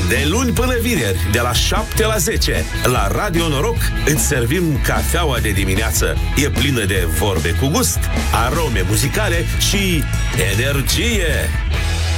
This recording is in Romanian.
De luni până vineri, de la 7 la 10, la Radio Noroc, îți servim cafeaua de dimineață. E plină de vorbe cu gust, arome muzicale și energie.